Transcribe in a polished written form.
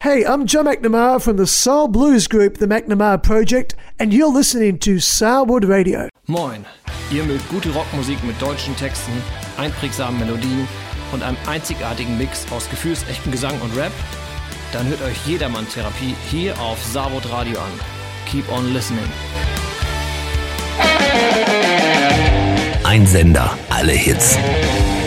Hey, I'm Joe McNamara from the soul blues group The McNamara Project, and you're listening to Sourwood Radio. Moin, ihr mögt gute Rockmusik mit deutschen Texten, einprägsamen Melodien und einem einzigartigen Mix aus gefühlsechten Gesang und Rap? Dann hört euch Jedermann-Therapie hier auf Sourwood Radio an. Keep on listening. Ein Sender, alle Hits.